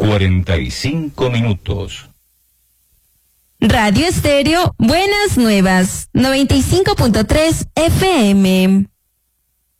45 minutos. Radio Estéreo Buenas Nuevas, 95.3 FM.